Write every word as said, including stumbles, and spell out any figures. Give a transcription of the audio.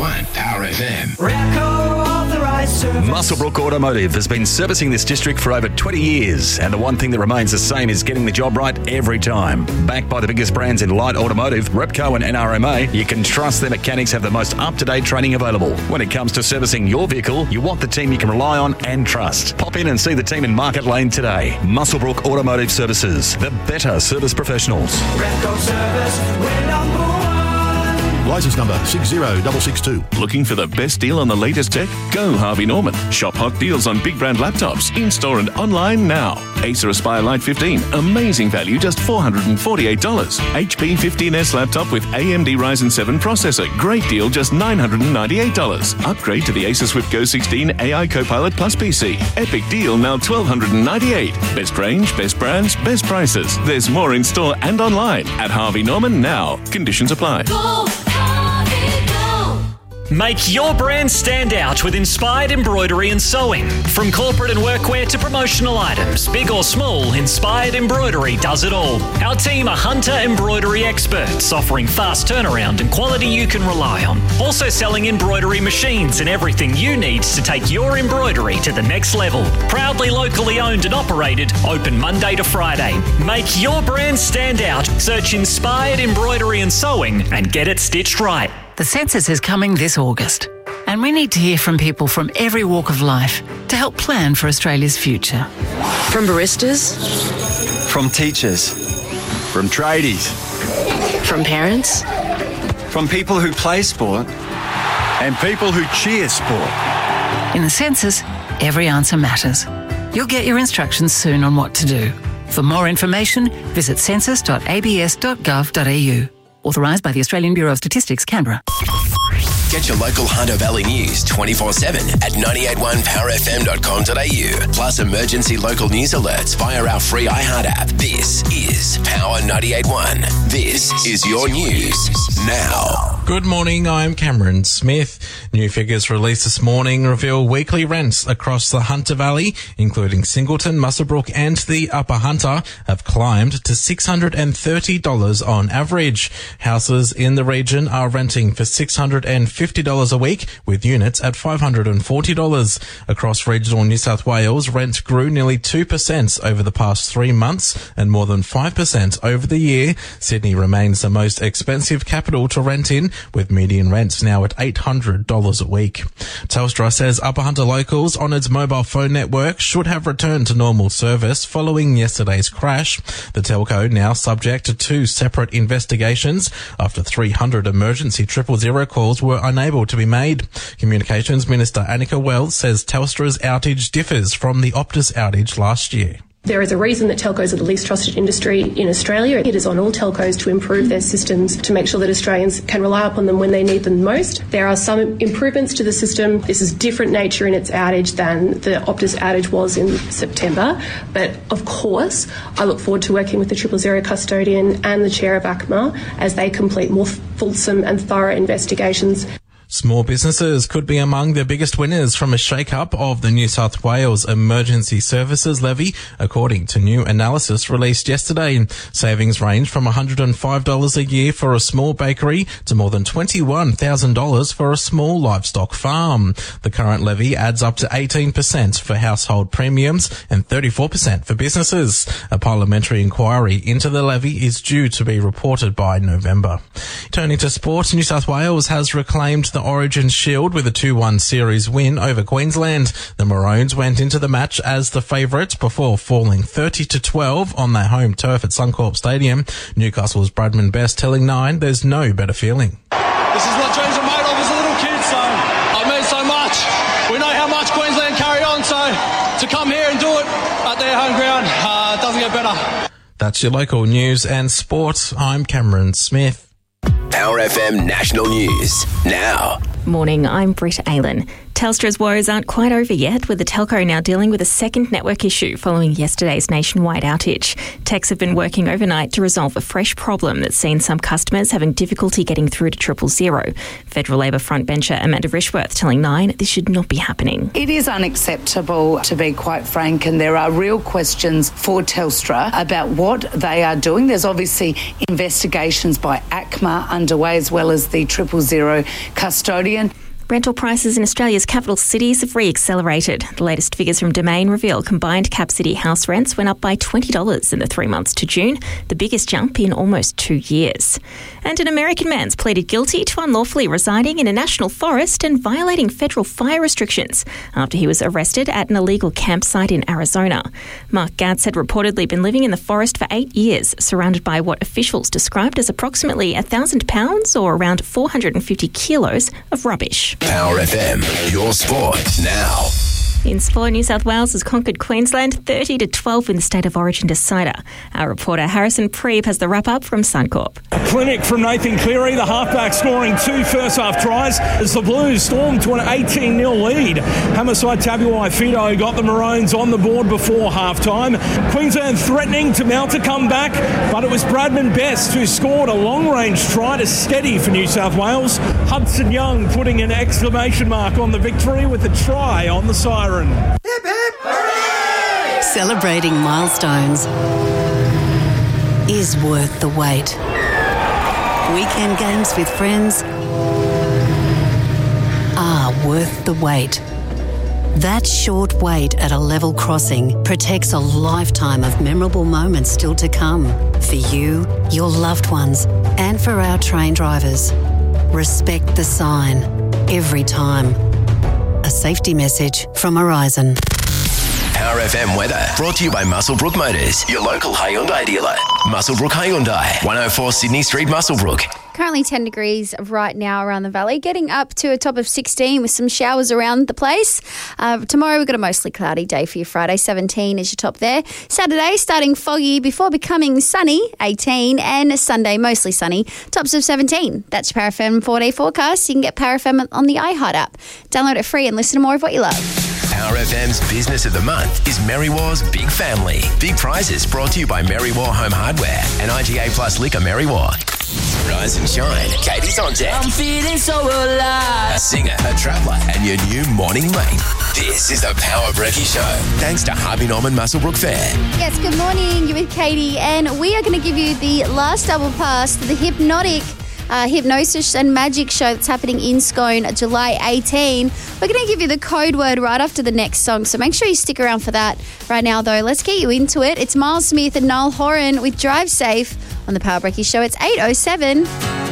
one Power F M. Muswellbrook Automotive has been servicing this district for over twenty years, and the one thing that remains the same is getting the job right every time. Backed by the biggest brands in light automotive, Repco and N R M A, you can trust their mechanics have the most up-to-date training available. When it comes to servicing your vehicle, you want the team you can rely on and trust. Pop in and see the team in Market Lane today. Muswellbrook Automotive Services, the better service professionals. Repco Service, we're number one. Licence number six zero six six two. Looking for the best deal on the latest tech? Go Harvey Norman. Shop hot deals on big brand laptops, in-store and online now. Acer Aspire Lite fifteen, amazing value, just four hundred forty-eight dollars. H P fifteen S laptop with A M D Ryzen seven processor, great deal, just nine hundred ninety-eight dollars. Upgrade to the Acer Swift Go sixteen A I Copilot Plus P C. Epic deal, now twelve ninety-eight dollars. Best range, best brands, best prices. There's more in store and online at Harvey Norman now. Conditions apply. Go, Harvey, go. Make your brand stand out with Inspired Embroidery and Sewing. From corporate and workwear to promotional items, big or small, Inspired Embroidery does it all. Our team are Hunter embroidery experts, offering fast turnaround and quality you can rely on. Also selling embroidery machines and everything you need to take your embroidery to the next level. Proudly locally owned and operated, open Monday to Friday. Make your brand stand out. Search Inspired Embroidery and Sewing and get it stitched right. The census is coming this August, and we need to hear from people from every walk of life to help plan for Australia's future. From baristas, from teachers, from tradies, from parents, from people who play sport, and people who cheer sport. In the census, every answer matters. You'll get your instructions soon on what to do. For more information, visit census dot a b s dot gov dot a u. Authorised by the Australian Bureau of Statistics, Canberra. Get your local Hunter Valley news twenty-four seven at ninety-eight point one power f m dot com dot a u. Plus emergency local news alerts via our free iHeart app. This is Power ninety-eight point one. This is your news now. Good morning, I'm Cameron Smith. New figures released this morning reveal weekly rents across the Hunter Valley, including Singleton, Muswellbrook and the Upper Hunter, have climbed to six hundred thirty dollars on average. Houses in the region are renting for six hundred fifty dollars a week, with units at five hundred forty dollars. Across regional New South Wales, rent grew nearly two percent over the past three months and more than five percent over the year. Sydney remains the most expensive capital to rent in, with median rents now at eight hundred dollars a week. Telstra says Upper Hunter locals on its mobile phone network should have returned to normal service following yesterday's crash. The telco now subject to two separate investigations after three hundred emergency triple zero calls were unable to be made. Communications Minister Annika Wells says Telstra's outage differs from the Optus outage last year. There is a reason that telcos are the least trusted industry in Australia. It is on all telcos to improve their systems to make sure that Australians can rely upon them when they need them most. There are some improvements to the system. This is different nature in its outage than the Optus outage was in September. But of course, I look forward to working with the Triple Zero custodian and the chair of A C M A as they complete more fulsome and thorough investigations. Small businesses could be among the biggest winners from a shake-up of the New South Wales Emergency Services Levy, according to new analysis released yesterday. Savings range from one hundred five dollars a year for a small bakery to more than twenty-one thousand dollars for a small livestock farm. The current levy adds up to eighteen percent for household premiums and thirty-four percent for businesses. A parliamentary inquiry into the levy is due to be reported by November. Turning to sport, New South Wales has reclaimed the Origin Shield with a two one series win over Queensland. The Maroons went into the match as the favourites before falling thirty to twelve on their home turf at Suncorp Stadium. Newcastle's Bradman Best telling Nine there's no better feeling. This is what dreams are made of as a little kid, so it means so much. We know how much Queensland carry on, so to come here and do it at their home ground, uh, doesn't get better. That's your local news and sport. I'm Cameron Smith. Power F M National News now. Morning, I'm Britt Aylan. Telstra's woes aren't quite over yet, with the telco now dealing with a second network issue following yesterday's nationwide outage. Techs have been working overnight to resolve a fresh problem that's seen some customers having difficulty getting through to triple zero. Federal Labor frontbencher Amanda Rishworth telling Nine this should not be happening. It is unacceptable, to be quite frank, and there are real questions for Telstra about what they are doing. There's obviously investigations by A C M A underway, as well as the triple zero custodian. Rental prices in Australia's capital cities have re-accelerated. The latest figures from Domain reveal combined cap city house rents went up by twenty dollars in the three months to June, the biggest jump in almost two years. And an American man's pleaded guilty to unlawfully residing in a national forest and violating federal fire restrictions after he was arrested at an illegal campsite in Arizona. Mark Gatz had reportedly been living in the forest for eight years, surrounded by what officials described as approximately one thousand pounds or around four hundred fifty kilos of rubbish. Power F M, your sport now. In sport, New South Wales has conquered Queensland thirty to twelve in the State of Origin decider. Our reporter Harrison Preeb has the wrap-up from Suncorp. A clinic from Nathan Cleary, the halfback scoring two first-half tries as the Blues stormed to an eighteen nil lead. Homicide Tabuai Fido got the Maroons on the board before half-time. Queensland threatening to mount a comeback, but it was Bradman Best who scored a long-range try to steady for New South Wales. Hudson Young putting an exclamation mark on the victory with a try on the siren. Hip, hip, hooray! Celebrating milestones is worth the wait. Weekend games with friends are worth the wait. That short wait at a level crossing protects a lifetime of memorable moments still to come for you, your loved ones, and for our train drivers. Respect the sign every time. A safety message from Horizon. Power F M weather brought to you by Muswellbrook Motors, your local Hyundai dealer. Muswellbrook Hyundai, one oh four Sydney Street, Muswellbrook. Currently ten degrees right now around the valley, getting up to a top of sixteen with some showers around the place. Uh, tomorrow we've got a mostly cloudy day for you. Friday, seventeen is your top there. Saturday, starting foggy before becoming sunny, eighteen. And Sunday, mostly sunny, tops of seventeen. That's your Power F M four-day forecast. You can get Power F M on the iHeart app. Download it free and listen to more of what you love. Power F M's Business of the Month is Merrywar's Big Family. Big prizes brought to you by Merrywar Home Hardware and I G A Plus Liquor Merrywar. Rise and shine. Katie's on deck. I'm feeling so alive. A singer, a traveller, and your new morning mate. This is the Power Brekkie Show. Thanks to Harvey Norman Muswellbrook Fair. Yes, good morning. You're with Katie, and we are going to give you the last double pass to the Hypnotic Uh, hypnosis and magic show that's happening in Scone July eighteenth. We're going to give you the code word right after the next song, so make sure you stick around for that. Right now, though, let's get you into it. It's Miles Smith and Niall Horan with Drive Safe on the Power Brekkie Show. It's eight oh seven.